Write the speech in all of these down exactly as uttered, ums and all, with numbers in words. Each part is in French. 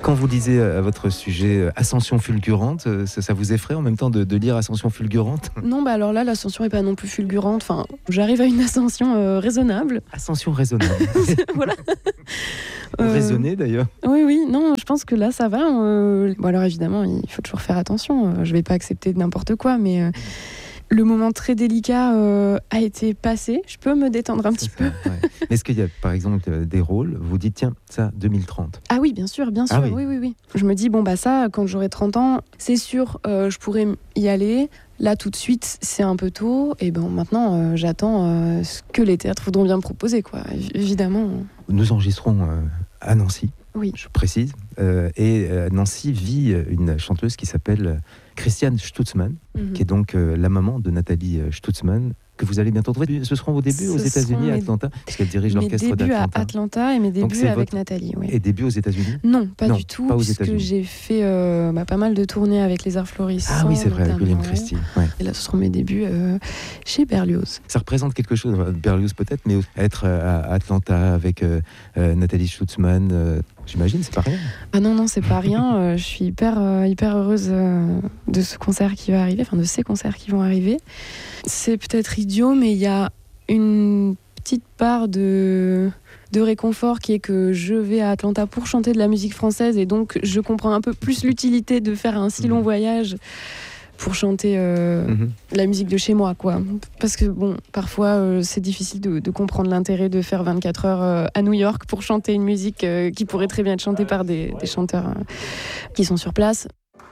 Quand vous lisez à votre sujet Ascension fulgurante, ça, ça vous effraie en même temps de, de lire Ascension fulgurante? Non, bah alors là, l'ascension n'est pas non plus fulgurante. Enfin, j'arrive à une ascension euh, raisonnable. Ascension raisonnable. Voilà. Euh, Raisonner d'ailleurs. Oui, oui, non, je pense que là, ça va. Euh... Bon, alors évidemment, il faut toujours faire attention. Je ne vais pas accepter n'importe quoi, mais euh, le moment très délicat euh, a été passé. Je peux me détendre un C'est petit ça, peu. Ouais. Est-ce qu'il y a par exemple des rôles, vous dites tiens, ça, deux mille trente? Ah oui, bien sûr, bien sûr. Ah oui. oui, oui, oui. Je me dis, bon, bah ça, quand j'aurai trente ans, c'est sûr, euh, je pourrais y aller. Là, tout de suite, c'est un peu tôt. Et bon, maintenant, euh, j'attends euh, ce que les théâtres voudront bien me proposer, quoi. Évidemment. Nous enregistrons euh, à Nancy, oui. je précise. Euh, et euh, Nancy vit une chanteuse qui s'appelle Christiane Stutzmann, mm-hmm. qui est donc euh, la maman de Nathalie Stutzmann, que vous allez bientôt trouver. Ce seront vos débuts Ce aux États-Unis, à mes... Atlanta, parce qu'elle dirige l'orchestre d'Atlanta. Mes débuts d'Atlanta. à Atlanta et mes débuts avec votre... Nathalie. Oui. Et débuts aux États-Unis? Non, pas non, du tout, pas aux puisque États-Unis. j'ai fait euh, bah, pas mal de tournées avec les Arts Florissants. Ah oui, c'est vrai, avec William notamment. Christie. Ouais. Et là, ce seront mes débuts euh, chez Berlioz. Ça représente quelque chose, Berlioz peut-être, mais être à Atlanta avec euh, euh, Nathalie Stutzmann, euh, j'imagine, c'est pas rien. Ah non, non, c'est pas rien. euh, je suis hyper, euh, hyper heureuse euh, de ce concert qui va arriver, enfin de ces concerts qui vont arriver. C'est peut-être idiot, mais il y a une petite part de, de réconfort qui est que je vais à Atlanta pour chanter de la musique française et donc je comprends un peu plus l'utilité de faire un si long voyage pour chanter euh, mm-hmm. la musique de chez moi, quoi. Parce que bon, parfois euh, c'est difficile de, de comprendre l'intérêt de faire vingt-quatre heures euh, à New York pour chanter une musique euh, qui pourrait très bien être chantée par des, des chanteurs euh, qui sont sur place.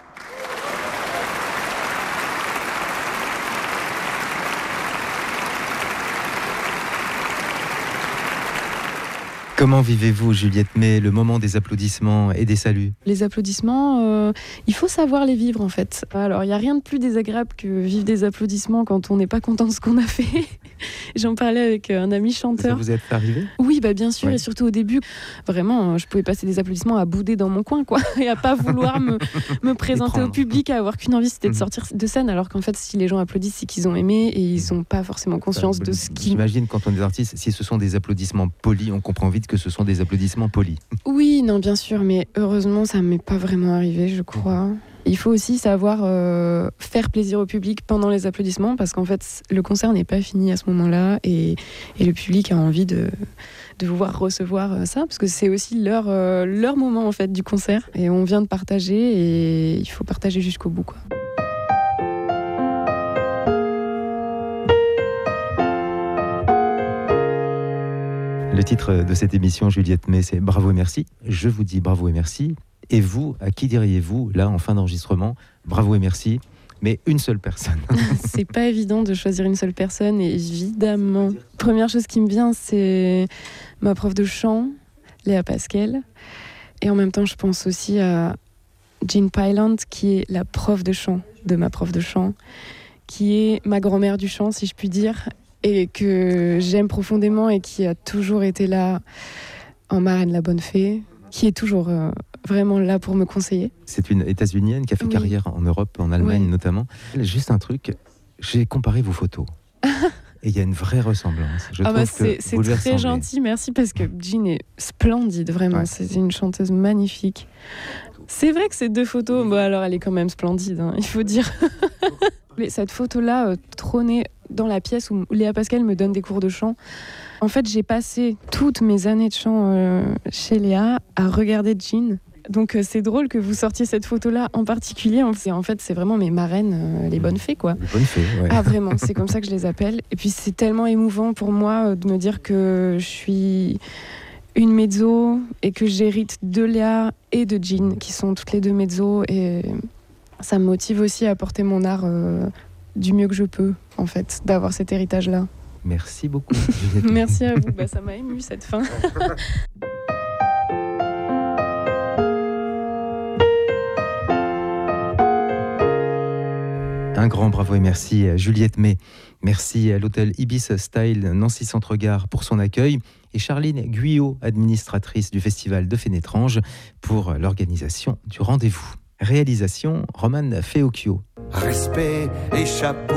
Comment vivez-vous, Juliette May, le moment des applaudissements et des saluts? Les applaudissements, euh, il faut savoir les vivre en fait. Alors, il n'y a rien de plus désagréable que vivre des applaudissements quand on n'est pas content de ce qu'on a fait. J'en parlais avec un ami chanteur. Ça vous est arrivé? Oui, bah bien sûr, ouais. Et surtout au début, vraiment, je pouvais passer des applaudissements à bouder dans mon coin, quoi, et à pas vouloir me, me présenter au public, à avoir qu'une envie, c'était de sortir de scène, alors qu'en fait, si les gens applaudissent, c'est qu'ils ont aimé et ils n'ont pas forcément conscience bah, de ce qui... J'imagine, quand on est artiste, si ce sont des applaudissements polis, on comprend vite que ce sont des applaudissements polis. Oui, non, bien sûr, mais heureusement, ça ne m'est pas vraiment arrivé, je crois. Il faut aussi savoir euh, faire plaisir au public pendant les applaudissements, parce qu'en fait, le concert n'est pas fini à ce moment-là, et, et le public a envie de, de pouvoir recevoir ça, parce que c'est aussi leur, euh, leur moment en fait, du concert, et on vient de partager, et il faut partager jusqu'au bout, quoi. Le titre de cette émission, Juliette May, c'est Bravo et merci. Je vous dis bravo et merci. Et vous, à qui diriez-vous, là, en fin d'enregistrement, bravo et merci, mais une seule personne? C'est pas évident de choisir une seule personne, évidemment. Première chose qui me vient, c'est ma prof de chant, Léa Pasquel. Et en même temps, je pense aussi à Jean Pylant, qui est la prof de chant de ma prof de chant, qui est ma grand-mère du chant, si je puis dire, et que j'aime profondément et qui a toujours été là en marraine la bonne fée, qui est toujours euh, vraiment là pour me conseiller. C'est une États-Unienne qui a fait oui. carrière en Europe, en Allemagne oui. notamment. Juste un truc, j'ai comparé vos photos. Et il y a une vraie ressemblance. Je ah trouve bah que c'est c'est très gentil, merci, parce que Jean est splendide, vraiment. Ouais. C'est une chanteuse magnifique. C'est vrai que ces deux photos, bon alors elle est quand même splendide, hein, il faut dire. Mais cette photo-là, euh, trônée dans la pièce où Léa Pasquel me donne des cours de chant. En fait, j'ai passé toutes mes années de chant euh, chez Léa à regarder Jean. Donc euh, c'est drôle que vous sortiez cette photo-là en particulier. En fait, c'est vraiment mes marraines, euh, les bonnes fées, quoi. Les bonnes fées, ouais. Ah vraiment, c'est comme ça que je les appelle. Et puis c'est tellement émouvant pour moi euh, de me dire que je suis une mezzo et que j'hérite de Léa et de Jean, qui sont toutes les deux mezzo. Et ça me motive aussi à porter mon art euh, du mieux que je peux, en fait, d'avoir cet héritage-là. Merci beaucoup. Merci à vous, bah, ça m'a émue cette fin. Un grand bravo et merci à Juliette May. Merci à l'hôtel Ibis Style Nancy Centre-Gare pour son accueil et Charline Guyot, administratrice du festival de Fénétrange, pour l'organisation du rendez-vous. Réalisation Romane Feocchio. Respect et chapeau.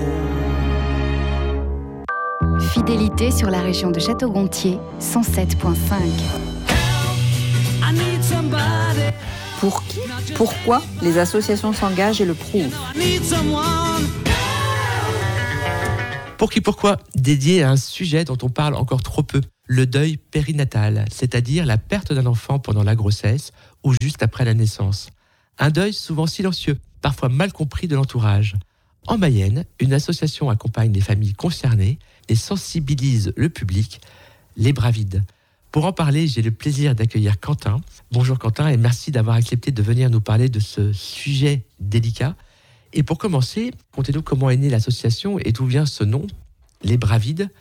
Fidélité sur la région de Château-Gontier, cent sept virgule cinq. Pour qui, pourquoi les associations s'engagent et le prouvent. Pour qui, pourquoi, dédié à un sujet dont on parle encore trop peu, le deuil périnatal, c'est-à-dire la perte d'un enfant pendant la grossesse ou juste après la naissance. Un deuil souvent silencieux, parfois mal compris de l'entourage. En Mayenne, une association accompagne les familles concernées et sensibilise le public, les Bravides. Pour en parler, j'ai le plaisir d'accueillir Quentin. Bonjour Quentin et merci d'avoir accepté de venir nous parler de ce sujet délicat. Et pour commencer, contez-nous comment est née l'association et d'où vient ce nom, les Bravides.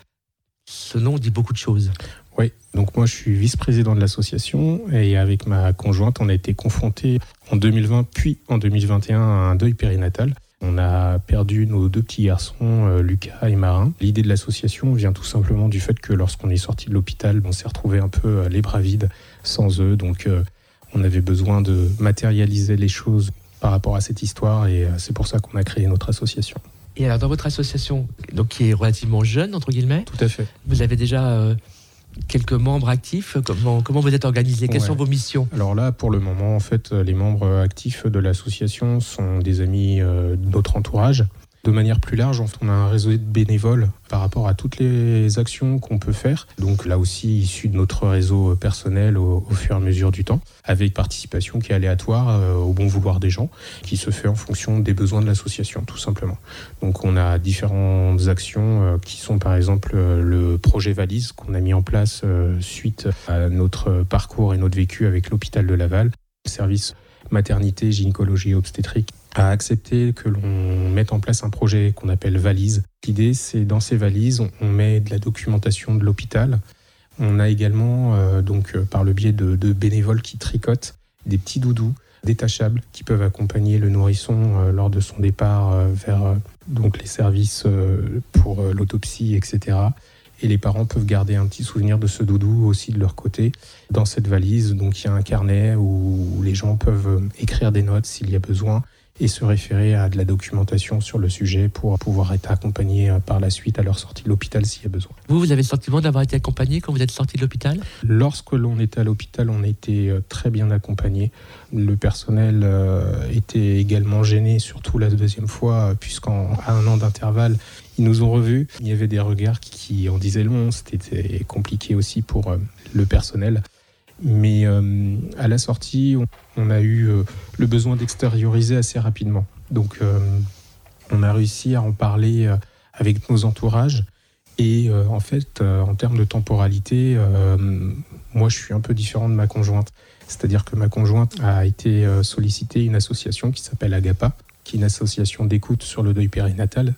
Ce nom dit beaucoup de choses. Oui, donc moi je suis vice-président de l'association et avec ma conjointe, on a été confrontés en deux mille vingt puis en deux mille vingt et un à un deuil périnatal. On a perdu nos deux petits garçons, euh, Lucas et Marin. L'idée de l'association vient tout simplement du fait que lorsqu'on est sorti de l'hôpital, on s'est retrouvé un peu euh, les Bravides sans eux. Donc euh, on avait besoin de matérialiser les choses par rapport à cette histoire et euh, c'est pour ça qu'on a créé notre association. Et alors dans votre association, donc qui est relativement jeune, entre guillemets, tout à fait. Vous avez déjà euh, quelques membres actifs. Comment, comment vous êtes organisé? Quelles ouais. sont vos missions? Alors là, pour le moment, en fait, les membres actifs de l'association sont des amis euh, de notre entourage. De manière plus large, on a un réseau de bénévoles par rapport à toutes les actions qu'on peut faire. Donc là aussi, issu de notre réseau personnel au, au fur et à mesure du temps, avec participation qui est aléatoire euh, au bon vouloir des gens, qui se fait en fonction des besoins de l'association, tout simplement. Donc on a différentes actions euh, qui sont par exemple euh, le projet Valise qu'on a mis en place euh, suite à notre parcours et notre vécu avec l'hôpital de Laval, le service maternité, gynécologie et obstétrique a accepté que l'on mette en place un projet qu'on appelle Valise. L'idée, c'est dans ces valises, on, on met de la documentation de l'hôpital. On a également, euh, donc euh, par le biais de, de bénévoles qui tricotent, des petits doudous détachables qui peuvent accompagner le nourrisson euh, lors de son départ euh, vers euh, donc les services euh, pour euh, l'autopsie, et cetera. Et les parents peuvent garder un petit souvenir de ce doudou aussi de leur côté. Dans cette valise, donc il y a un carnet où les gens peuvent écrire des notes s'il y a besoin et se référer à de la documentation sur le sujet pour pouvoir être accompagnés par la suite à leur sortie de l'hôpital s'il y a besoin. Vous, vous avez le sentiment d'avoir été accompagné quand vous êtes sorti de l'hôpital? Lorsque l'on était à l'hôpital, on était très bien accompagné. Le personnel était également gêné, surtout la deuxième fois, puisqu'à un an d'intervalle, ils nous ont revus. Il y avait des regards qui en disaient long. C'était compliqué aussi pour le personnel. Mais euh, à la sortie, on, on a eu euh, le besoin d'extérioriser assez rapidement. Donc, euh, on a réussi à en parler euh, avec nos entourages. Et euh, en fait, euh, en termes de temporalité, euh, moi, je suis un peu différent de ma conjointe. C'est-à-dire que ma conjointe a été euh, sollicitée une association qui s'appelle Agapa, qui est une association d'écoute sur le deuil périnatal.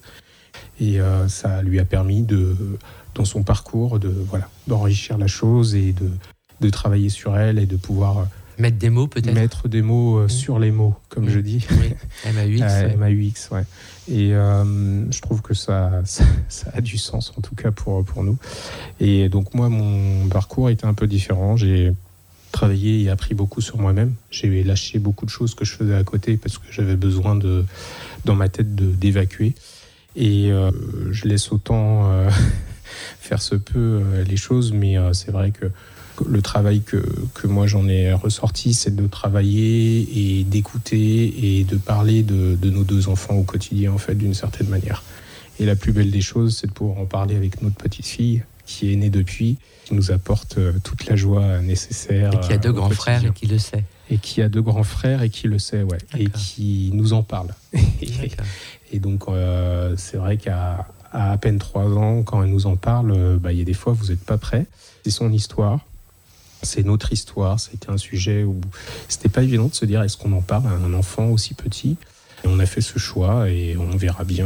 Et euh, ça lui a permis, de, dans son parcours, de, voilà, d'enrichir la chose et de... de travailler sur elle et de pouvoir mettre des mots peut-être mettre des mots euh, mmh. sur les mots comme mmh. je dis oui. M A U X euh, M A U X ouais et euh, je trouve que ça, ça ça a du sens en tout cas pour pour nous. Et donc moi mon parcours était un peu différent. J'ai travaillé et appris beaucoup sur moi-même. J'ai lâché beaucoup de choses que je faisais à côté parce que j'avais besoin de dans ma tête de d'évacuer et euh, je laisse autant euh, faire ce peu euh, les choses, mais euh, c'est vrai que le travail que, que moi j'en ai ressorti, c'est de travailler et d'écouter et de parler de, de nos deux enfants au quotidien, en fait, d'une certaine manière. Et la plus belle des choses, c'est de pouvoir en parler avec notre petite fille, qui est née depuis, qui nous apporte toute la joie nécessaire. Et qui a deux grands quotidien. frères et qui le sait. Et qui a deux grands frères et qui le sait, ouais. D'accord. Et qui nous en parle. et, et donc, euh, c'est vrai qu'à à, à peine trois ans, quand elle nous en parle, bah, y a des fois, vous n'êtes pas prêts. C'est son histoire. C'est notre histoire, c'était un sujet où c'était pas évident de se dire est-ce qu'on en parle à un enfant aussi petit. Et on a fait ce choix et on verra bien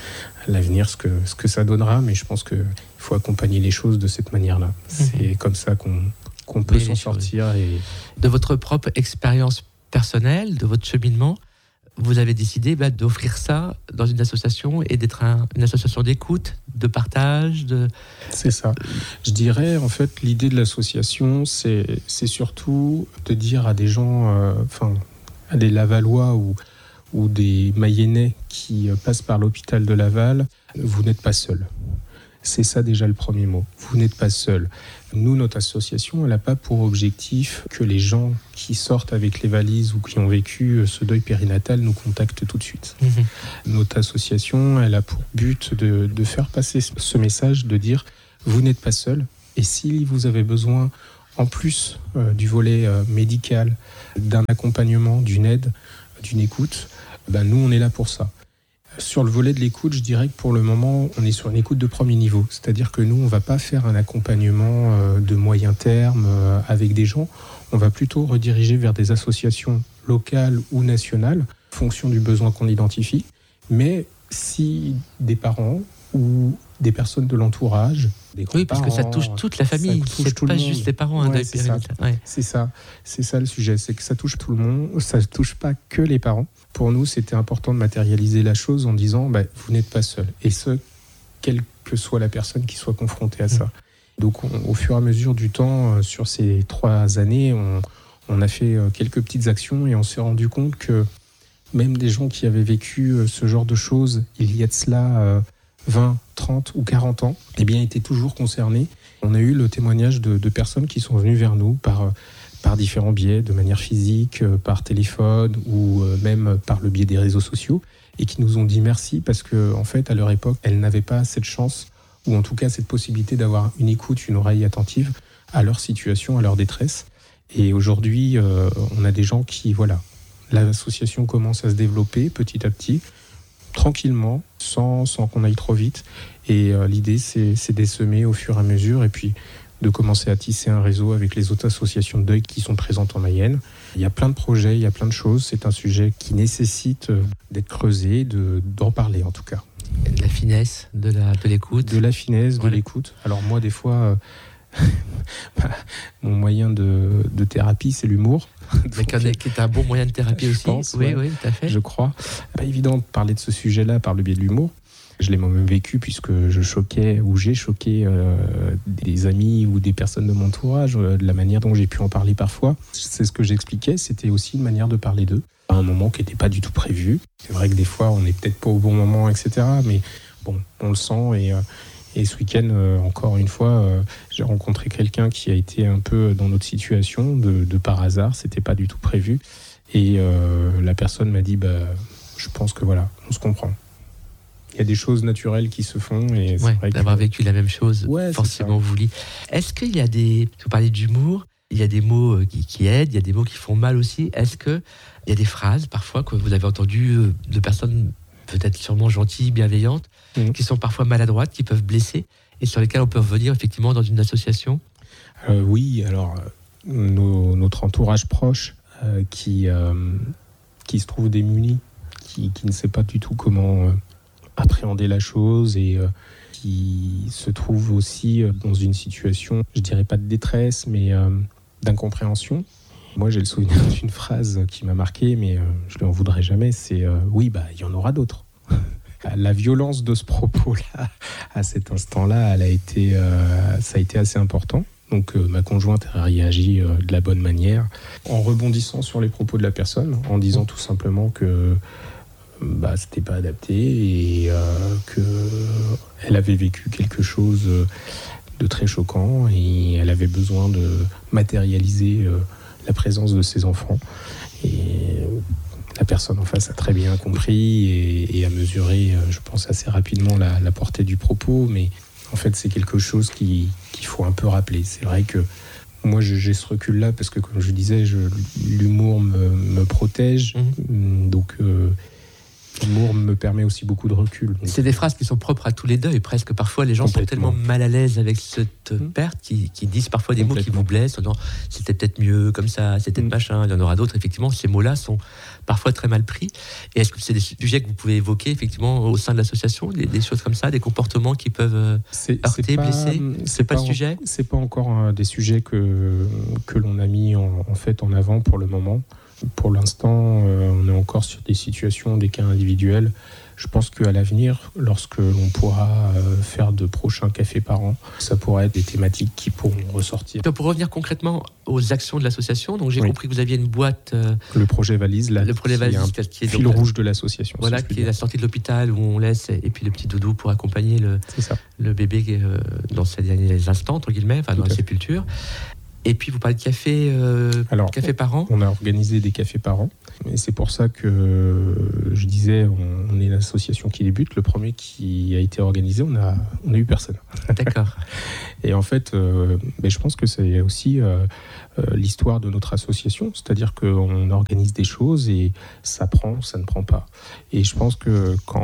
à l'avenir ce que, ce que ça donnera, mais je pense qu'il faut accompagner les choses de cette manière-là. C'est mmh. comme ça qu'on, qu'on peut s'en sortir. Et... De votre propre expérience personnelle, de votre cheminement, vous avez décidé bah, d'offrir ça dans une association et d'être un, une association d'écoute, de partage de... C'est ça. Je dirais, en fait, l'idée de l'association, c'est, c'est surtout de dire à des gens, enfin, euh, à des Lavallois ou, ou des Mayennais qui passent par l'hôpital de Laval, vous n'êtes pas seuls. C'est ça déjà le premier mot. Vous n'êtes pas seul. Nous, notre association, elle n'a pas pour objectif que les gens qui sortent avec les valises ou qui ont vécu ce deuil périnatal nous contactent tout de suite. Mmh. Notre association, elle a pour but de, de faire passer ce message, de dire vous n'êtes pas seul. Et si vous avez besoin, en plus euh, du volet euh, médical, d'un accompagnement, d'une aide, d'une écoute, ben nous, on est là pour ça. Sur le volet de l'écoute, je dirais que pour le moment, on est sur une écoute de premier niveau. C'est-à-dire que nous, on ne va pas faire un accompagnement euh, de moyen terme euh, avec des gens. On va plutôt rediriger vers des associations locales ou nationales, en fonction du besoin qu'on identifie. Mais si des parents ou des personnes de l'entourage, des oui, parce que ça touche toute la famille, c'est pas juste les parents, un ouais, deuil c'est périnatal. Ça. Ouais. C'est ça, c'est ça le sujet, c'est que ça touche tout le monde, ça ne touche pas que les parents. Pour nous, c'était important de matérialiser la chose en disant bah, vous n'êtes pas seul, et ce, quelle que soit la personne qui soit confrontée à ça. Mmh. Donc, on, au fur et à mesure du temps, euh, sur ces trois années, on, on a fait euh, quelques petites actions et on s'est rendu compte que même des gens qui avaient vécu euh, ce genre de choses, il y a de cela euh, vingt, trente ou quarante ans, eh bien, étaient toujours concernés. On a eu le témoignage de, de personnes qui sont venues vers nous par, par différents biais, de manière physique, par téléphone ou même par le biais des réseaux sociaux, et qui nous ont dit merci parce que, en fait, à leur époque, elles n'avaient pas cette chance, ou en tout cas cette possibilité d'avoir une écoute, une oreille attentive à leur situation, à leur détresse. Et aujourd'hui, euh, on a des gens qui, voilà, l'association commence à se développer petit à petit, tranquillement, sans, sans qu'on aille trop vite. Et euh, l'idée, c'est, c'est d'essaimer au fur et à mesure et puis de commencer à tisser un réseau avec les autres associations de deuil qui sont présentes en Mayenne. Il y a plein de projets, il y a plein de choses. C'est un sujet qui nécessite d'être creusé, de, d'en parler en tout cas. De la finesse, de, la, de l'écoute. De la finesse, de ouais. l'écoute. Alors moi, des fois, euh, bah, mon moyen de, de thérapie, c'est l'humour. Donc, qui est un bon moyen de thérapie je aussi. Pense, oui, ouais, oui, tout à fait. Je crois. Pas évident de parler de ce sujet-là par le biais de l'humour. Je l'ai moi-même vécu puisque je choquais ou j'ai choqué euh, des amis ou des personnes de mon entourage, euh, de la manière dont j'ai pu en parler parfois. C'est ce que j'expliquais, c'était aussi une manière de parler d'eux, à un moment qui n'était pas du tout prévu. C'est vrai que des fois, on n'est peut-être pas au bon moment, et cetera. Mais bon, on le sent et... Euh, Et ce week-end, euh, encore une fois, euh, j'ai rencontré quelqu'un qui a été un peu dans notre situation, de, de par hasard, c'était pas du tout prévu. Et euh, la personne m'a dit, bah, je pense que voilà, on se comprend. Il y a des choses naturelles qui se font. Et c'est ouais, vrai d'avoir que... vécu la même chose, ouais, forcément vous lit. Est-ce qu'il y a des... Vous parlez d'humour, il y a des mots qui, qui aident, il y a des mots qui font mal aussi. Est-ce qu'il y a des phrases, parfois, que vous avez entendues de personnes peut-être sûrement gentilles, bienveillantes, mmh. qui sont parfois maladroites, qui peuvent blesser, et sur lesquelles on peut revenir effectivement dans une association ? euh, Oui, alors, nos, notre entourage proche euh, qui, euh, qui se trouve démuni, qui, qui ne sait pas du tout comment euh, appréhender la chose et euh, qui se trouve aussi dans une situation, je dirais pas de détresse, mais euh, d'incompréhension. Moi, j'ai le souvenir d'une phrase qui m'a marqué, mais euh, je ne lui en voudrais jamais, c'est euh, « oui, bah, il y en aura d'autres ». La violence de ce propos-là, à cet instant-là, elle a été, euh, ça a été assez important. Donc, euh, ma conjointe a réagi euh, de la bonne manière, en rebondissant sur les propos de la personne, en disant tout simplement que bah, c'était pas adapté et euh, qu'elle avait vécu quelque chose de très choquant et elle avait besoin de matérialiser euh, la présence de ses enfants. Et la personne en face a très bien compris et, et a mesuré, je pense, assez rapidement la, la portée du propos. Mais en fait, c'est quelque chose qui, qu'il faut un peu rappeler. C'est vrai que moi, j'ai ce recul-là parce que, comme je disais, je, l'humour me, me protège. Mmh. Donc... Euh, L'humour me permet aussi beaucoup de recul. Donc... C'est des phrases qui sont propres à tous les deuils, presque. Parfois, les gens sont tellement mal à l'aise avec cette mmh. perte qu'ils, qu'ils disent parfois des mots qui vous blessent. Non, c'était peut-être mieux comme ça, c'était mmh. machin. Il y en aura d'autres. Effectivement, ces mots-là sont parfois très mal pris. Et est-ce que c'est des sujets que vous pouvez évoquer effectivement au sein de l'association, des, des choses comme ça, des comportements qui peuvent c'est, heurter, c'est pas, blesser C'est, c'est pas, pas le sujet. C'est pas encore un des sujets que que l'on a mis en, en fait en avant pour le moment. Pour l'instant, euh, on est encore sur des situations, des cas individuels Je pense qu'à l'avenir, lorsque l'on pourra faire de prochains cafés par an, ça pourrait être des thématiques qui pourront ressortir. Donc pour revenir concrètement aux actions de l'association, donc j'ai oui. compris que vous aviez une boîte... Euh, le projet Valise, là, le projet qui Valise, est un qui est fil donc, rouge de l'association. Voilà, si qui est la sortie de l'hôpital où on laisse, et puis le petit doudou pour accompagner le, le bébé euh, dans ses derniers instants, entre guillemets, enfin, dans la sépulture. Et puis vous parlez de café, euh, Alors, café par an. On a organisé des cafés par an. Et c'est pour ça que je disais, on, on est une association qui débute. Le premier qui a été organisé, on a, on a eu personne. D'accord. Et en fait, euh, mais je pense que c'est aussi euh, euh, l'histoire de notre association. C'est-à-dire qu'on organise des choses et ça prend, ça ne prend pas. Et je pense que quand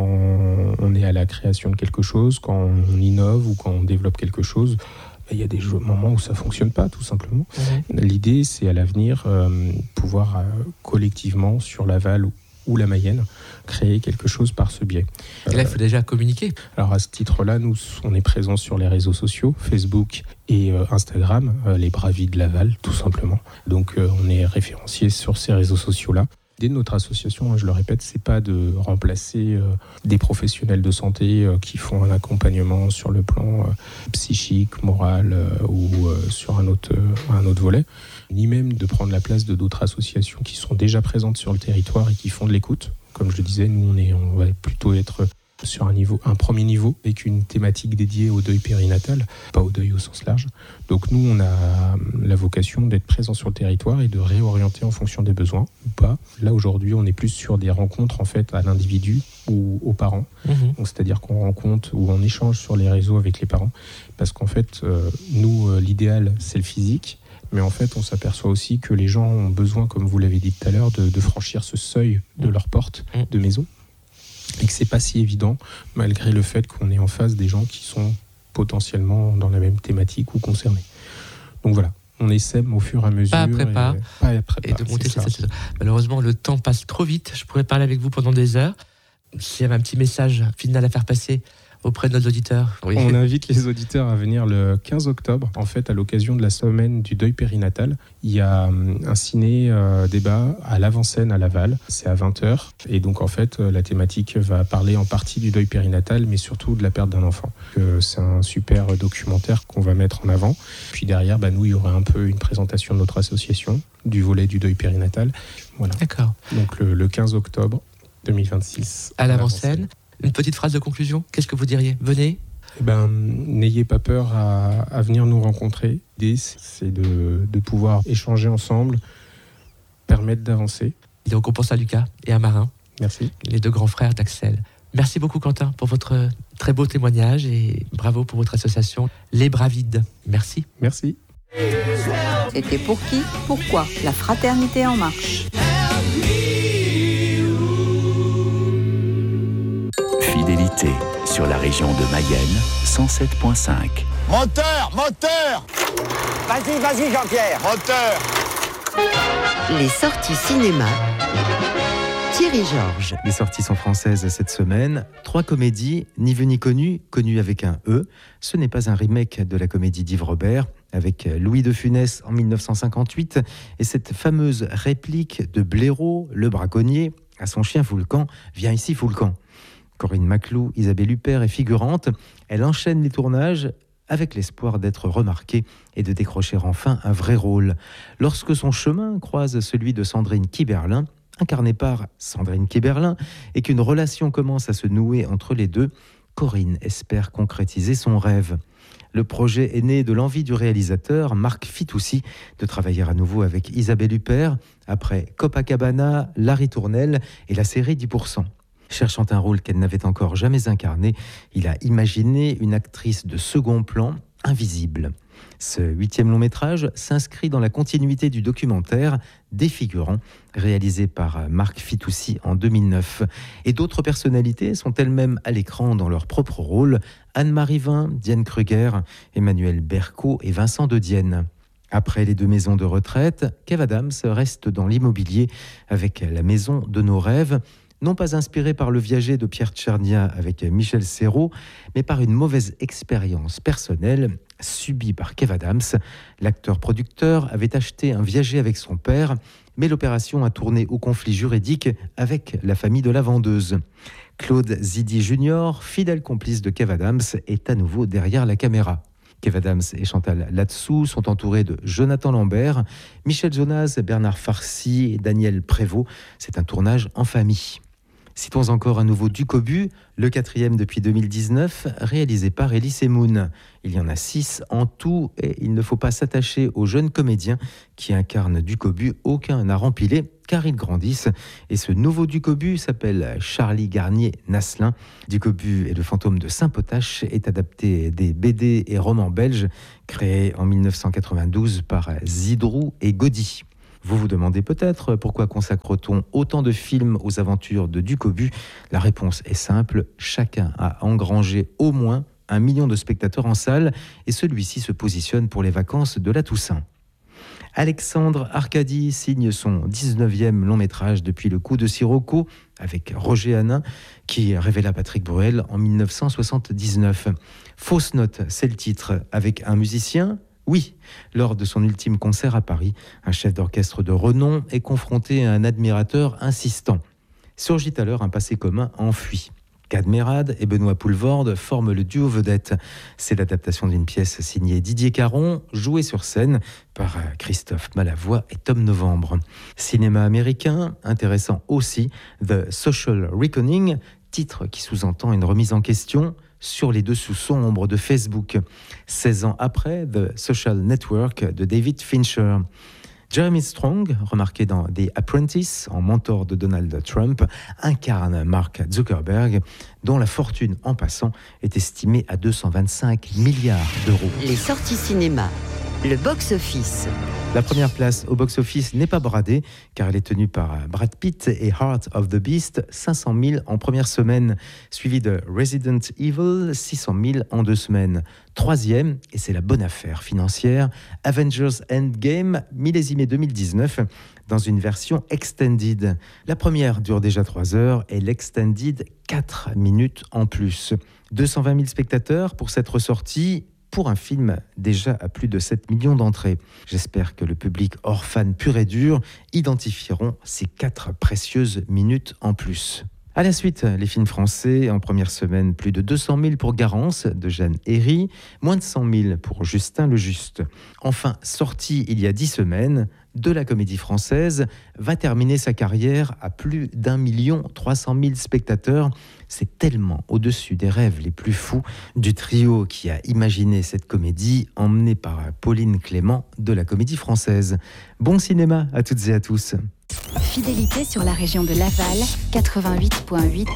on est à la création de quelque chose, quand on innove ou quand on développe quelque chose, il y a des moments où ça ne fonctionne pas, tout simplement. Mmh. L'idée, c'est à l'avenir euh, pouvoir euh, collectivement, sur Laval ou, ou la Mayenne, créer quelque chose par ce biais. Et là, il faut déjà communiquer. Alors, à ce titre-là, nous, on est présents sur les réseaux sociaux, Facebook et euh, Instagram, euh, les Bravis de Laval, tout simplement. Donc, euh, on est référencié sur ces réseaux sociaux-là. L'idée de notre association, je le répète, c'est pas de remplacer euh, des professionnels de santé euh, qui font un accompagnement sur le plan euh, psychique, moral euh, ou euh, sur un autre, euh, un autre volet, ni même de prendre la place de d'autres associations qui sont déjà présentes sur le territoire et qui font de l'écoute. Comme je le disais, nous on, est, on va plutôt être sur un, niveau, un premier niveau avec une thématique dédiée au deuil périnatal, pas au deuil au sens large. Donc nous, on a la vocation d'être présent sur le territoire et de réorienter en fonction des besoins ou pas. Là, aujourd'hui, on est plus sur des rencontres en fait à l'individu ou aux parents. Mmh. Donc, c'est-à-dire qu'on rencontre ou on échange sur les réseaux avec les parents. Parce qu'en fait, euh, nous, euh, l'idéal, c'est le physique. Mais en fait, on s'aperçoit aussi que les gens ont besoin, comme vous l'avez dit tout à l'heure, de, de franchir ce seuil de leur porte de maison. Et que c'est pas si évident, malgré le fait qu'on est en face des gens qui sont potentiellement dans la même thématique ou concernés. Donc voilà, on essaie au fur et à mesure. Pas après pas. Et, pas après et pas, de monter cette saison. Malheureusement, le temps passe trop vite. Je pourrais parler avec vous pendant des heures. S'il y avait un petit message final à faire passer auprès de nos auditeurs. Oui. On invite les auditeurs à venir le quinze octobre, en fait, à l'occasion de la semaine du deuil périnatal. Il y a un ciné-débat à l'avant-scène à Laval, c'est à vingt heures. Et donc, en fait, la thématique va parler en partie du deuil périnatal, mais surtout de la perte d'un enfant. C'est un super documentaire qu'on va mettre en avant. Puis derrière, bah, nous, il y aura un peu une présentation de notre association, du volet du deuil périnatal. Voilà. D'accord. Donc, le, le quinze octobre deux mille vingt-six. À l'avant-scène. Une petite phrase de conclusion, qu'est-ce que vous diriez ? Venez. Eh ben, n'ayez pas peur à, à venir nous rencontrer. L'idée, c'est de, de pouvoir échanger ensemble, permettre d'avancer. Et donc on pense à Lucas et à Marin. Merci. Les deux grands frères d'Axel. Merci beaucoup Quentin pour votre très beau témoignage et bravo pour votre association Les Bravides. Merci. Merci. C'était Pour qui ? Pourquoi ? La fraternité en marche. Fidélité sur la région de Mayenne, cent sept virgule cinq. Moteur, moteur ! Vas-y, vas-y Jean-Pierre, moteur ! Les sorties cinéma. Thierry Georges. Les sorties sont françaises cette semaine. Trois comédies, ni vues ni connues, connues avec un E. Ce n'est pas un remake de la comédie d'Yves Robert, avec Louis de Funès en dix-neuf cent cinquante-huit, et cette fameuse réplique de Blaireau, le braconnier, à son chien Foulcan, « Viens ici Foulcan ». Corinne Maclou, Isabelle Huppert est figurante. Elle enchaîne les tournages avec l'espoir d'être remarquée et de décrocher enfin un vrai rôle. Lorsque son chemin croise celui de Sandrine Kiberlin, incarnée par Sandrine Kiberlin, et qu'une relation commence à se nouer entre les deux, Corinne espère concrétiser son rêve. Le projet est né de l'envie du réalisateur, Marc Fitoussi, de travailler à nouveau avec Isabelle Huppert, après Copacabana, Larry Tournelle et la série dix pour cent. Cherchant un rôle qu'elle n'avait encore jamais incarné, il a imaginé une actrice de second plan, invisible. Ce huitième long métrage s'inscrit dans la continuité du documentaire Défigurant, réalisé par Marc Fitoussi en deux mille neuf. Et d'autres personnalités sont elles-mêmes à l'écran dans leur propre rôle, Anne-Marie Vin, Diane Kruger, Emmanuel Berco et Vincent de Dienne. Après les deux maisons de retraite, Kev Adams reste dans l'immobilier avec la maison de nos rêves, non pas inspiré par Le Viager de Pierre Tchernia avec Michel Serrault, mais par une mauvaise expérience personnelle subie par Kev Adams. L'acteur-producteur avait acheté un viager avec son père, mais l'opération a tourné au conflit juridique avec la famille de la vendeuse. Claude Zidi junior, fidèle complice de Kev Adams, est à nouveau derrière la caméra. Kev Adams et Chantal Latsou sont entourés de Jonathan Lambert, Michel Jonas, Bernard Farcy et Daniel Prévost. C'est un tournage en famille. Citons encore un nouveau Ducobu, le quatrième depuis deux mille dix-neuf, réalisé par Elie Semoun. Il y en a six en tout et il ne faut pas s'attacher aux jeunes comédiens qui incarnent Ducobu. Aucun n'a rempilé car ils grandissent. Et ce nouveau Ducobu s'appelle Charlie Garnier-Nasselin. Ducobu et le fantôme de Saint-Potache est adapté des B D et romans belges créés en mille neuf cent quatre-vingt-douze par Zidrou et Gaudy. Vous vous demandez peut-être pourquoi consacre-t-on autant de films aux aventures de Ducobu ? La réponse est simple, chacun a engrangé au moins un million de spectateurs en salle et celui-ci se positionne pour les vacances de la Toussaint. Alexandre Arcadi signe son dix-neuvième long métrage depuis Le Coup de Sirocco avec Roger Hanin qui révéla Patrick Bruel en mille neuf cent soixante-dix-neuf. Fausse note, c'est le titre, avec un musicien. Oui, lors de son ultime concert à Paris, un chef d'orchestre de renom est confronté à un admirateur insistant. Surgit alors un passé commun enfui. Cadmerade et Benoît Poulvorde forment le duo vedette. C'est l'adaptation d'une pièce signée Didier Caron, jouée sur scène par Christophe Malavoie et Tom Novembre. Cinéma américain, intéressant aussi, The Social Reckoning, titre qui sous-entend une remise en question sur les dessous sombres de Facebook. seize ans après, The Social Network de David Fincher. Jeremy Strong, remarqué dans The Apprentice, en mentor de Donald Trump, incarne Mark Zuckerberg, dont la fortune en passant est estimée à deux cent vingt-cinq milliards d'euros. Les sorties cinéma, le box-office. La première place au box-office n'est pas bradée, car elle est tenue par Brad Pitt et Heart of the Beast, cinq cent mille en première semaine, suivi de Resident Evil, six cent mille en deux semaines. Troisième, et c'est la bonne affaire financière, Avengers Endgame, millésimé deux mille dix-neuf, dans une version extended. La première dure déjà trois heures et l'extended quatre minutes en plus. deux cent vingt mille spectateurs pour cette ressortie, pour un film déjà à plus de sept millions d'entrées. J'espère que le public hors fan pur et dur identifieront ces quatre précieuses minutes en plus. À la suite, les films français. En première semaine, plus de deux cent mille pour Garance de Jeanne Herry, moins de cent mille pour Justin Le Juste. Enfin, sorti il y a dix semaines, De la Comédie Française va terminer sa carrière à plus d'un million trois cent mille spectateurs. C'est tellement au-dessus des rêves les plus fous du trio qui a imaginé cette comédie, emmenée par Pauline Clément de la Comédie Française. Bon cinéma à toutes et à tous. Fidélité sur la région de Laval, quatre-vingt-huit virgule huit.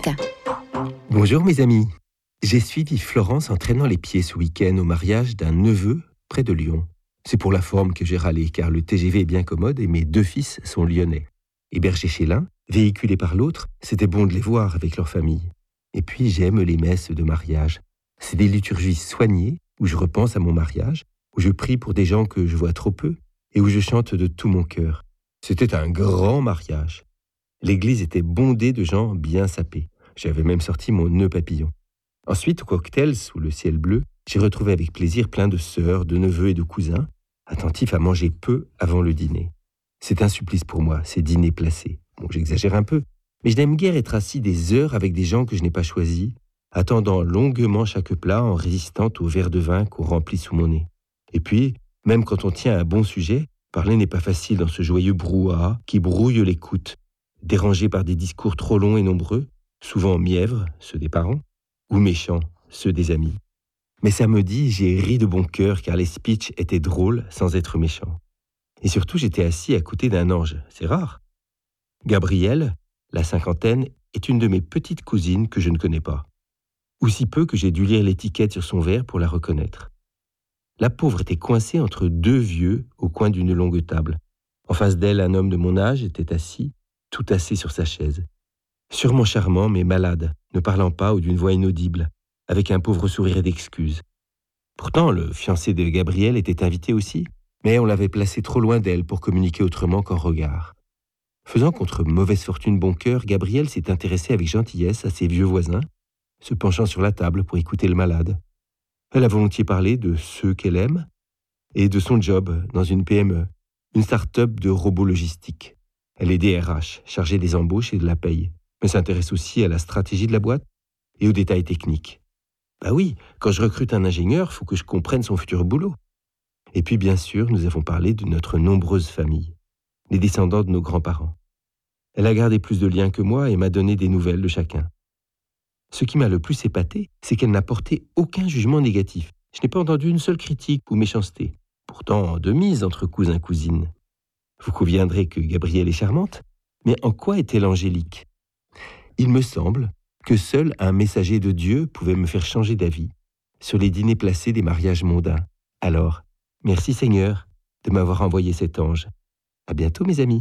Bonjour mes amis. J'ai suivi Florence en traînant les pieds ce week-end au mariage d'un neveu près de Lyon. C'est pour la forme que j'ai râlé, car le T G V est bien commode et mes deux fils sont lyonnais. Hébergés chez l'un, véhiculés par l'autre, c'était bon de les voir avec leur famille. Et puis j'aime les messes de mariage. C'est des liturgies soignées, où je repense à mon mariage, où je prie pour des gens que je vois trop peu, et où je chante de tout mon cœur. C'était un grand mariage. L'église était bondée de gens bien sapés. J'avais même sorti mon nœud papillon. Ensuite, au cocktail, sous le ciel bleu, j'ai retrouvé avec plaisir plein de sœurs, de neveux et de cousins, attentifs à manger peu avant le dîner. C'est un supplice pour moi, ces dîners placés. Bon, j'exagère un peu, mais je n'aime guère être assis des heures avec des gens que je n'ai pas choisis, attendant longuement chaque plat en résistant au verre de vin qu'on remplit sous mon nez. Et puis, même quand on tient un bon sujet, parler n'est pas facile dans ce joyeux brouhaha qui brouille l'écoute, dérangé par des discours trop longs et nombreux, souvent mièvres, ceux des parents, ou méchants, ceux des amis. Mais samedi, j'ai ri de bon cœur car les speeches étaient drôles sans être méchants. Et surtout, j'étais assis à côté d'un ange, c'est rare. Gabrielle, la cinquantaine, est une de mes petites cousines que je ne connais pas. Ou si peu que j'ai dû lire l'étiquette sur son verre pour la reconnaître. La pauvre était coincée entre deux vieux au coin d'une longue table. En face d'elle, un homme de mon âge était assis, tout assis sur sa chaise. Sûrement charmant, mais malade, ne parlant pas ou d'une voix inaudible, avec un pauvre sourire d'excuse. Pourtant, le fiancé de Gabrielle était invité aussi, mais on l'avait placé trop loin d'elle pour communiquer autrement qu'en regard. Faisant contre mauvaise fortune bon cœur, Gabrielle s'est intéressée avec gentillesse à ses vieux voisins, se penchant sur la table pour écouter le malade. Elle a volontiers parlé de ceux qu'elle aime et de son job dans une P M E, une start-up de robots logistiques. Elle est D R H, chargée des embauches et de la paye. mais s'intéresse aussi à la stratégie de la boîte et aux détails techniques. Bah oui, quand je recrute un ingénieur, il faut que je comprenne son futur boulot. Et puis bien sûr, nous avons parlé de notre nombreuse famille, les descendants de nos grands-parents. Elle a gardé plus de liens que moi et m'a donné des nouvelles de chacun. Ce qui m'a le plus épaté, c'est qu'elle n'a porté aucun jugement négatif. Je n'ai pas entendu une seule critique ou méchanceté. Pourtant, de mise entre cousins-cousines. Vous conviendrez que Gabrielle est charmante, mais en quoi est-elle angélique ? Il me semble que seul un messager de Dieu pouvait me faire changer d'avis sur les dîners placés des mariages mondains. Alors, merci Seigneur de m'avoir envoyé cet ange. À bientôt mes amis.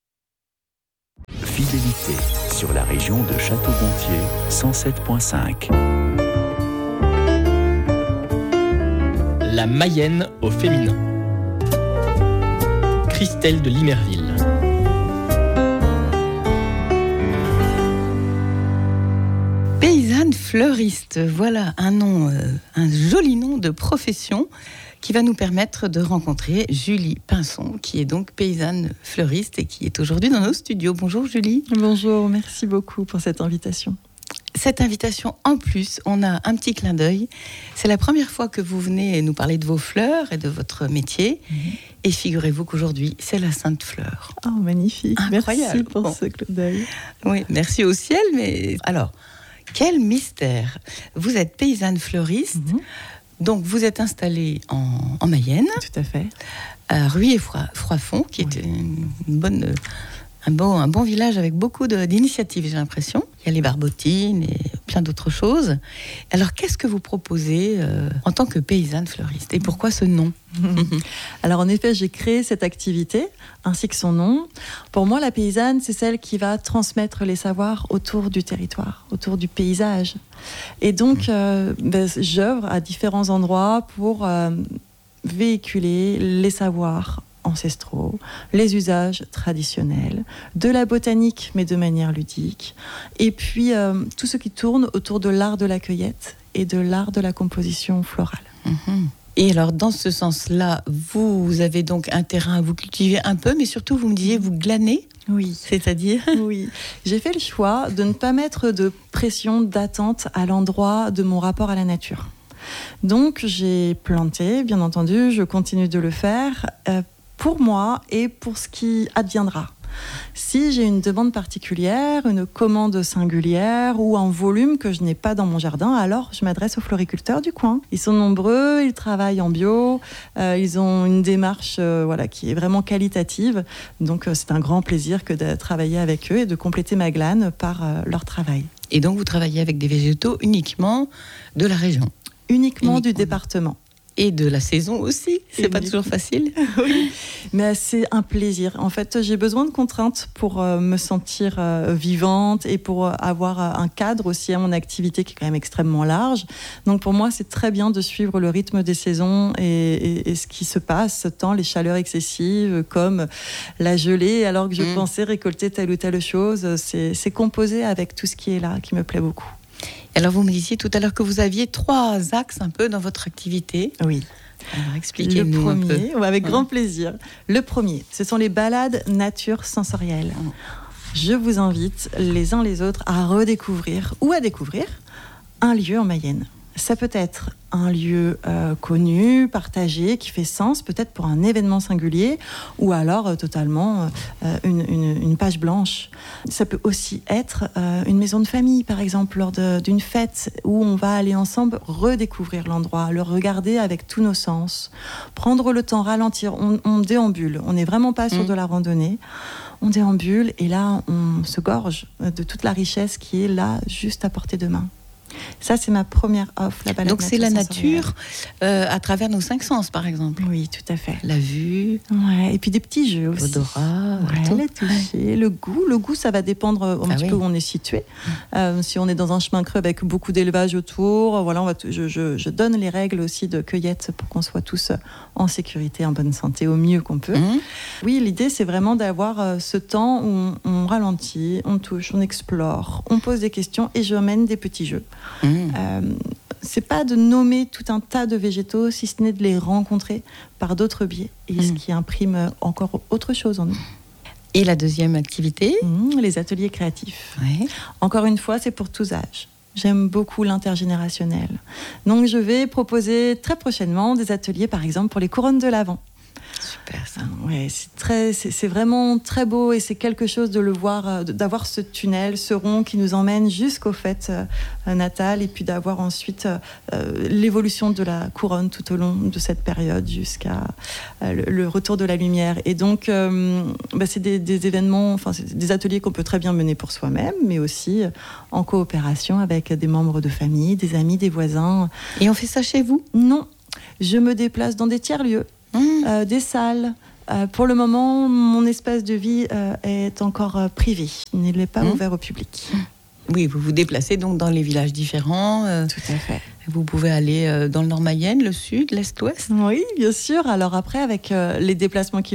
Fidélité sur la région de Château-Gontier, cent sept virgule cinq. La Mayenne au féminin. Christelle de Limerville. Paysanne fleuriste, voilà un nom, euh, un joli nom de profession qui va nous permettre de rencontrer Julie Pinson, qui est donc paysanne fleuriste et qui est aujourd'hui dans nos studios. Bonjour Julie. Bonjour, merci beaucoup pour cette invitation. Cette invitation, en plus, on a un petit clin d'œil. C'est la première fois que vous venez nous parler de vos fleurs et de votre métier. Mmh. Et figurez-vous qu'aujourd'hui, c'est la Sainte Fleur. Oh, magnifique. Incroyable. Merci pour bon. ce clin d'œil. Oui, merci au ciel. Mais alors, quel mystère. Vous êtes paysanne fleuriste. Mmh. Donc, vous êtes installée en, en Mayenne. Tout à fait. À Rueil-Froidfond, qui oui. est une, une bonne... Un bon, un bon village avec beaucoup de, d'initiatives, j'ai l'impression. Il y a les barbotines et plein d'autres choses. Alors, qu'est-ce que vous proposez euh, en tant que paysanne fleuriste ? Et pourquoi ce nom ? Alors, en effet, j'ai créé cette activité, ainsi que son nom. Pour moi, la paysanne, c'est celle qui va transmettre les savoirs autour du territoire, autour du paysage. Et donc, euh, ben, j'œuvre à différents endroits pour euh, véhiculer les savoirs ancestraux, les usages traditionnels, de la botanique, mais de manière ludique, et puis euh, tout ce qui tourne autour de l'art de la cueillette et de l'art de la composition florale. Mmh. Et alors, dans ce sens-là, vous avez donc un terrain, vous cultivez un peu, mais surtout, vous me disiez, vous glanez ? Oui. C'est-à-dire ? Oui. J'ai fait le choix de ne pas mettre de pression, d'attente à l'endroit de mon rapport à la nature. Donc, j'ai planté, bien entendu, je continue de le faire, euh, pour moi et pour ce qui adviendra. Si j'ai une demande particulière, une commande singulière ou un volume que je n'ai pas dans mon jardin, alors je m'adresse aux floriculteurs du coin. Ils sont nombreux, ils travaillent en bio, euh, ils ont une démarche euh, voilà, qui est vraiment qualitative. Donc euh, c'est un grand plaisir que de travailler avec eux et de compléter ma glane par euh, leur travail. Et donc vous travaillez avec des végétaux uniquement de la région ? Uniquement, uniquement. du département. Et de la saison aussi, c'est et pas oui. toujours facile. Oui, mais c'est un plaisir. En fait, j'ai besoin de contraintes pour euh, me sentir euh, vivante et pour euh, avoir euh, un cadre aussi à mon activité qui est quand même extrêmement large. Donc pour moi, c'est très bien de suivre le rythme des saisons et, et, et ce qui se passe, tant les chaleurs excessives comme la gelée, alors que je mmh. pensais récolter telle ou telle chose. C'est, c'est composé avec tout ce qui est là, qui me plaît beaucoup. Alors, vous me disiez tout à l'heure que vous aviez trois axes un peu dans votre activité. Oui. Alors, expliquez-nous le premier, un peu. Avec grand plaisir. Le premier, ce sont les balades nature sensorielle. Je vous invite les uns les autres à redécouvrir ou à découvrir un lieu en Mayenne. Ça peut être un lieu euh, connu, partagé, qui fait sens, peut-être pour un événement singulier, ou alors euh, totalement euh, une, une, une page blanche. Ça peut aussi être euh, une maison de famille, par exemple, lors de, d'une fête, où on va aller ensemble redécouvrir l'endroit, le regarder avec tous nos sens, prendre le temps, ralentir, on, on déambule, on n'est vraiment pas sur mmh. de la randonnée, on déambule, et là, on se gorge de toute la richesse qui est là, juste à portée de main. Ça, c'est ma première offre, la balade. Donc, c'est la nature euh, à travers nos cinq sens, par exemple. Oui, tout à fait. La vue. Ouais, et puis des petits jeux aussi. L'odorat. Ouais, le toucher, le goût. Le goût, ça va dépendre un ah, petit oui. peu où on est situé. Euh, si on est dans un chemin creux avec beaucoup d'élevage autour, voilà, on va t- je, je, je donne les règles aussi de cueillette pour qu'on soit tous en sécurité, en bonne santé, au mieux qu'on peut. Mmh. Oui, l'idée, c'est vraiment d'avoir euh, ce temps où on, on ralentit, on touche, on explore, on pose des questions et je mène des petits jeux. Mmh. Euh, c'est pas de nommer tout un tas de végétaux, si ce n'est de les rencontrer par d'autres biais, et mmh. ce qui imprime encore autre chose en nous. Et la deuxième activité mmh, les ateliers créatifs. Ouais. Encore une fois, c'est pour tous âges. J'aime beaucoup l'intergénérationnel. Donc, je vais proposer très prochainement des ateliers, par exemple, pour les couronnes de l'Avent. Super, ça. Ouais, c'est, très, c'est, c'est vraiment très beau et c'est quelque chose de le voir, d'avoir ce tunnel, ce rond qui nous emmène jusqu'aux fêtes euh, natales et puis d'avoir ensuite euh, l'évolution de la couronne tout au long de cette période jusqu'à euh, le, le retour de la lumière. Et donc, euh, bah, c'est des, des événements, enfin, c'est des ateliers qu'on peut très bien mener pour soi-même, mais aussi en coopération avec des membres de famille, des amis, des voisins. Et on fait ça chez vous ? Non, je me déplace dans des tiers-lieux. Mmh. Euh, des salles. Euh, pour le moment, mon espace de vie euh, est encore euh, privé. Il n'est pas mmh. ouvert au public. Oui, vous vous déplacez donc dans les villages différents. Euh, Tout à fait. Vous pouvez aller euh, dans le Nord Mayenne, le Sud, l'Est, l'Ouest ? Oui, bien sûr. Alors après, avec euh, les déplacements qui